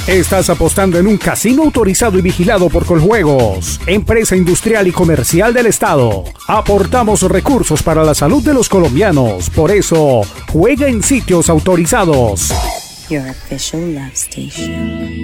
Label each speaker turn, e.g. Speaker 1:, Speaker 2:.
Speaker 1: Estás apostando en un casino autorizado y vigilado por Coljuegos, empresa industrial y comercial del Estado. Aportamos recursos para la salud de los colombianos. Por eso, juega en sitios autorizados.
Speaker 2: Your official love station.